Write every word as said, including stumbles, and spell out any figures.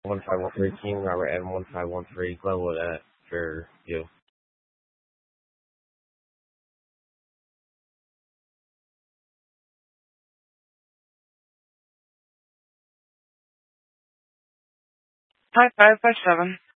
one five one three King Robert M one five one three Glenwood at for you. Hi, five five seven.